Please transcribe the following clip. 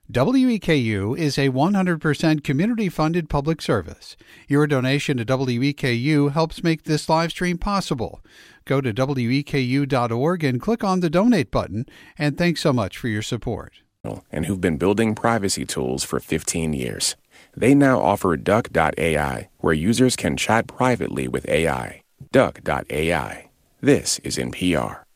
WEKU is a 100% community-funded public service. Your donation to WEKU helps make this live stream possible. Go to weku.org and click on the donate button, and thanks so much for your support. And who've been building privacy tools for 15 years. They now offer Duck.ai, where users can chat privately with AI. Duck.ai. This is NPR.